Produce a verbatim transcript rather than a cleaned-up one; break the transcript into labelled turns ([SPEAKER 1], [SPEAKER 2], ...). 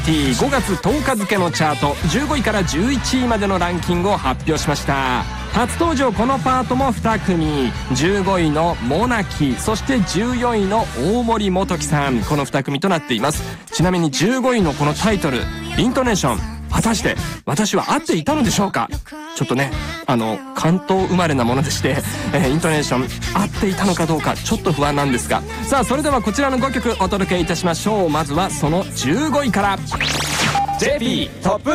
[SPEAKER 1] ごがつとおか付のチャートじゅうごいからじゅういちいまでのランキングを発表しました。初登場このパートもに組、じゅうごいのモナキ、そしてじゅうよんいの大森元樹さん、このに組となっています。ちなみにじゅうごいのこのタイトル、イントネーション、果たして私は合っていたのでしょうか。ちょっとね、あの関東生まれなものでして、えー、イントネーション合っていたのかどうかちょっと不安なんですが、さあそれではこちらのごきょくお届けいたしましょう。まずはそのじゅうごいから ジェーピー トップ